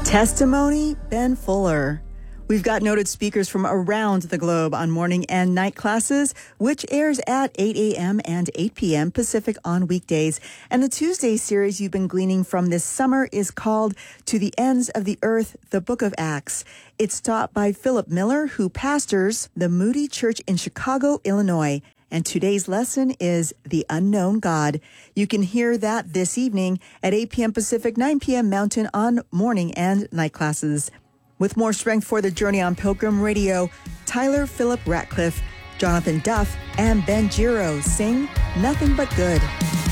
Testimony, Ben Fuller. We've got noted speakers from around the globe on morning and night classes, which airs at 8 a.m. and 8 p.m. Pacific on weekdays. And the Tuesday series you've been gleaning from this summer is called To the Ends of the Earth, the Book of Acts. It's taught by Philip Miller, who pastors the Moody Church in Chicago, Illinois. And today's lesson is The Unknown God. You can hear that this evening at 8 p.m. Pacific, 9 p.m. Mountain on morning and night classes. With more strength for the journey on Pilgrim Radio, Tyler Philip Ratcliffe, Jonathan Duff, and Ben Giro sing Nothing But Good.